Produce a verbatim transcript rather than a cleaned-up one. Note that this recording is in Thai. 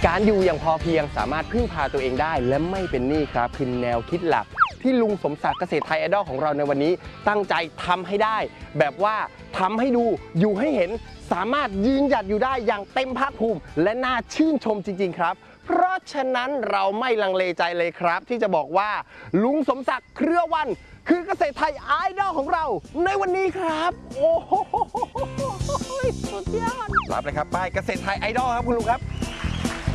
การอยู่อย่างพอเพียงสามารถพึ่งพาตัวเองได้และไม่เป็นหนี้ครับคือแนวคิดหลักที่ลุงสมศักดิ์เกษตรไทยไอดอลของเราในวันนี้ตั้งใจทำให้ได้แบบว่าทำให้ดูอยู่ให้เห็นสามารถยืนหยัดอยู่ได้อย่างเต็มภาคภูมิและน่าชื่นชมจริงๆครับเพราะฉะนั้นเราไม่ลังเลใจเลยครับที่จะบอกว่าลุงสมศักดิ์เครือวันคือเกษตรไทยไอดอลของเราในวันนี้ครับโอ้โหสุดยอดรับเลยครับป้ายเกษตรไทยไอดอลครับคุณลุงครับ